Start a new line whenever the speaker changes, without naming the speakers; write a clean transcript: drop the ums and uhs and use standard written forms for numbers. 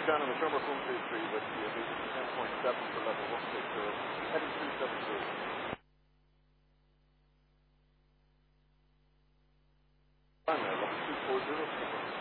down on the Sherbrooke Bloomfield Street with the 10.7 for level 160, heading 272. Level 240.